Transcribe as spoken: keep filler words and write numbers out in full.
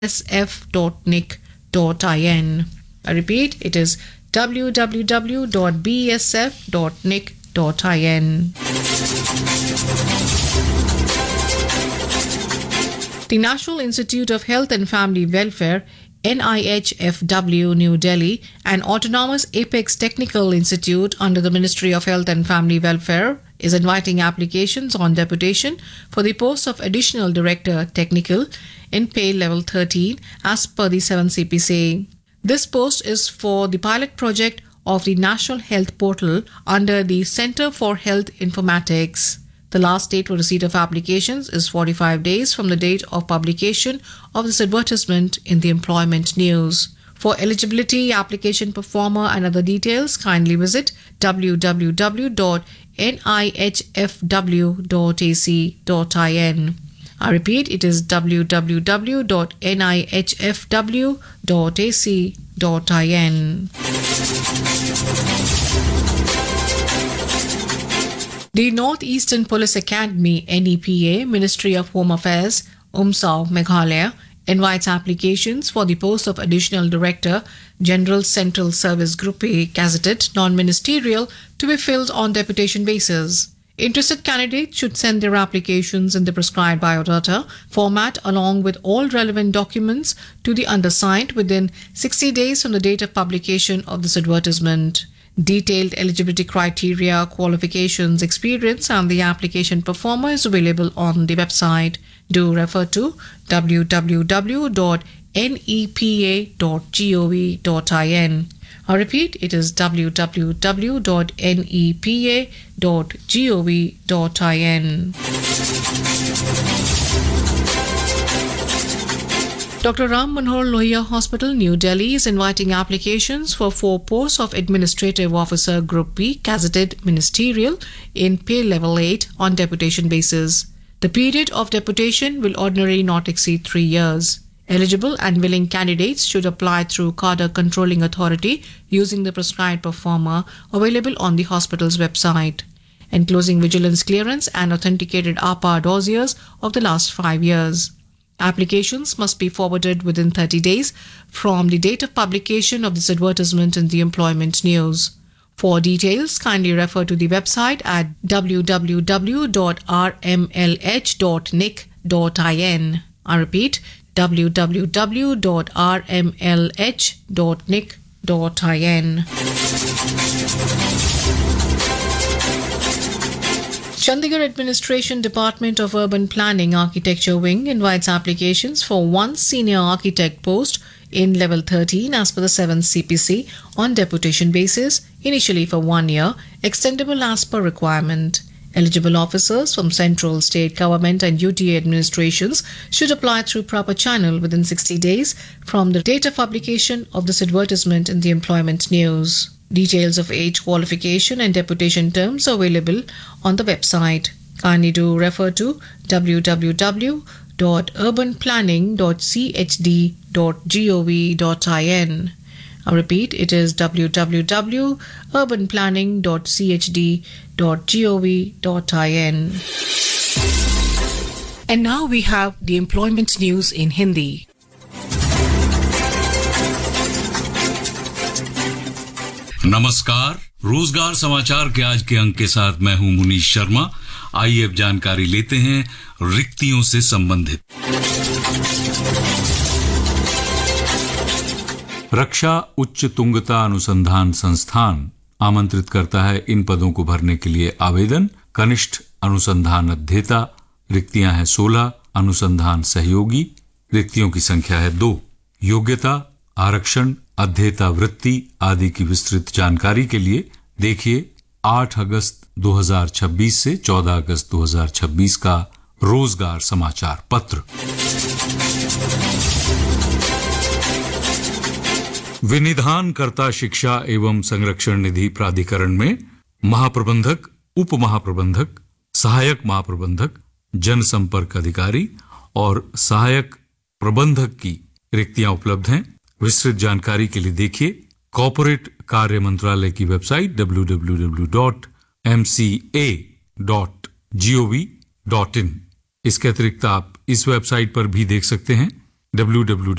s f dot nic dot in. I repeat, it is w w w dot b s f dot nic dot in. The National Institute of Health and Family Welfare, N I H F W, New Delhi, and Autonomous Apex Technical Institute under the Ministry of Health and Family Welfare is inviting applications on deputation for the post of Additional Director Technical in pay level thirteen as per the seventh C P C. This post is for the pilot project of the National Health Portal under the Center for Health Informatics. The last date for receipt of applications is forty-five days from the date of publication of this advertisement in the Employment News. For eligibility, application performer and other details, kindly visit w w w dot n i h f w dot a c dot in. I repeat, it is w w w dot n i h f w dot a c dot in. The Northeastern Police Academy, N E P A, Ministry of Home Affairs, Umsaw, Meghalaya, invites applications for the post of Additional Director, General Central Service Group A, gazetted, non-ministerial, to be filled on deputation basis. Interested candidates should send their applications in the prescribed biodata format along with all relevant documents to the undersigned within sixty days from the date of publication of this advertisement. Detailed eligibility criteria, qualifications, experience, and the application performer is available on the website. Do refer to w w w dot n e p a dot gov dot in. I repeat, it is w w w dot n e p a dot gov dot in. Doctor Ram Manohar Lohia Hospital, New Delhi is inviting applications for four posts of Administrative Officer Group B, gazetted ministerial, in pay level eight on deputation basis. The period of deputation will ordinarily not exceed three years. Eligible and willing candidates should apply through Cadre Controlling Authority using the prescribed performer available on the hospital's website, enclosing vigilance clearance and authenticated A P A dossiers of the last five years. Applications must be forwarded within thirty days from the date of publication of this advertisement in the Employment News. For details, kindly refer to the website at w w w dot r m l h dot nic dot in. I repeat, w w w dot r m l h dot nic dot in. Chandigarh Administration Department of Urban Planning Architecture Wing invites applications for one senior architect post in level thirteen as per the seventh C P C on deputation basis, initially for one year, extendable as per requirement. Eligible officers from central, state government and U T A administrations should apply through proper channel within sixty days from the date of publication of this advertisement in the Employment News. Details of age, qualification and deputation terms are available on the website. Kindly do refer to w w w dot urban planning dot c h d dot gov dot in. I repeat, it is w w w dot urban planning dot c h d dot gov dot in. And now we have the employment news in Hindi. नमस्कार, रोजगार समाचार के आज के अंक के साथ मैं हूं मुनीश शर्मा। आइए अब जानकारी लेते हैं रिक्तियों से संबंधित। रक्षा उच्च तुंगता अनुसंधान संस्थान आमंत्रित करता है इन पदों को भरने के लिए आवेदन। कनिष्ठ अनुसंधान अध्येता, रिक्तियां हैं सोलह। अनुसंधान सहयोगी, रिक्तियों की संख्या है दो। योग्यता, आरक्षण, अध्येता वृत्ति आदि की विस्तृत जानकारी के लिए देखिए आठ अगस्त दो हज़ार छब्बीस से चौदह अगस्त दो हज़ार छब्बीस का रोजगार समाचार पत्र। विनिधानकर्ता शिक्षा एवं संरक्षण निधि प्राधिकरण में महाप्रबंधक, उप महाप्रबंधक, सहायक महाप्रबंधक, जनसंपर्क अधिकारी और सहायक प्रबंधक की रिक्तियां उपलब्ध हैं। विस्तृत जानकारी के लिए देखिए कॉर्पोरेट कार्य मंत्रालय की website W W W dot M C A dot G O V dot in. इसके अतिरिक्त आप इस वेबसाइट पर भी देख सकते हैं डब्ल्यू डब्ल्यू